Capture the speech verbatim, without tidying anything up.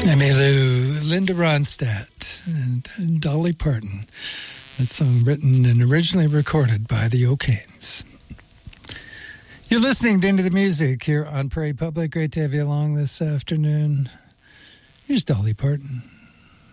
Emmylou, Linda Ronstadt, and Dolly Parton. That song written and originally recorded by the O'Kanes. You're listening to Into the Music here on Prairie Public. Great to have you along this afternoon. Here's Dolly Parton.